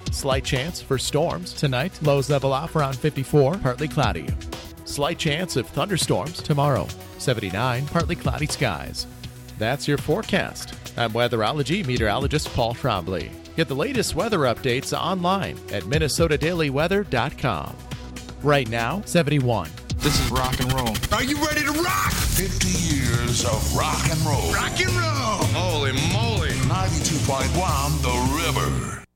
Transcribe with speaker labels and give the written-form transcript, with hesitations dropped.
Speaker 1: Slight chance for storms tonight. Lows level off around 54, partly cloudy. Slight chance of thunderstorms tomorrow. 79, partly cloudy skies. That's your forecast. I'm weatherology meteorologist Paul Trombley. Get the latest weather updates online at minnesotadailyweather.com. Right now, 71.
Speaker 2: This is rock and roll.
Speaker 3: Are you ready to rock?
Speaker 4: 50 years of rock and roll.
Speaker 3: Rock and roll.
Speaker 2: Holy moly.
Speaker 4: 92.1 The River.